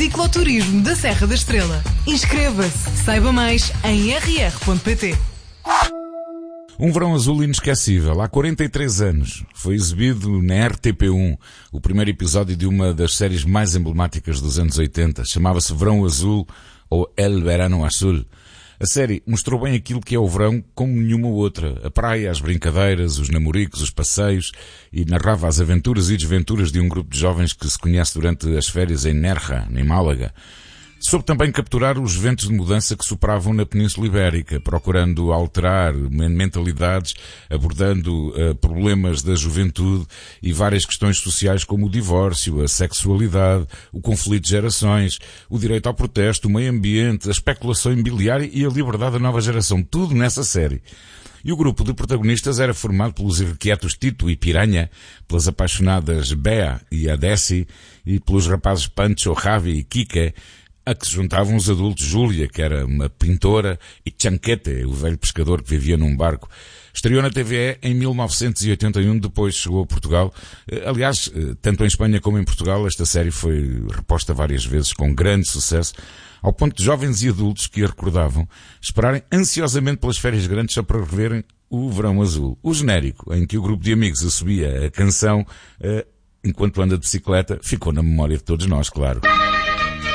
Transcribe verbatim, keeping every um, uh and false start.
Cicloturismo da Serra da Estrela. Inscreva-se. Saiba mais em r r ponto p t. Um verão azul inesquecível, há quarenta e três anos. Foi exibido na R T P um, o primeiro episódio de uma das séries mais emblemáticas dos anos oitenta. Chamava-se Verão Azul, ou El Verano Azul. A série mostrou bem aquilo que é o verão como nenhuma outra. A praia, as brincadeiras, os namoricos, os passeios, e narrava as aventuras e desventuras de um grupo de jovens que se conhece durante as férias em Nerja, em Málaga. Soube também capturar os ventos de mudança que sopravam na Península Ibérica, procurando alterar mentalidades, abordando uh, problemas da juventude e várias questões sociais como o divórcio, a sexualidade, o conflito de gerações, o direito ao protesto, o meio ambiente, a especulação imobiliária e a liberdade da nova geração. Tudo nessa série. E o grupo de protagonistas era formado pelos irrequietos Tito e Piranha, pelas apaixonadas Bea e Adessi e pelos rapazes Pancho, Javi e Kike, a que se juntavam os adultos Júlia, que era uma pintora, e Chanquete, o velho pescador que vivia num barco. Estreou na T V E em mil novecentos e oitenta e um, depois chegou a Portugal. Aliás, tanto em Espanha como em Portugal, esta série foi reposta várias vezes com grande sucesso, ao ponto de jovens e adultos que a recordavam esperarem ansiosamente pelas férias grandes só para reverem o Verão Azul. O genérico, em que o grupo de amigos assobia a canção enquanto anda de bicicleta, ficou na memória de todos nós, claro.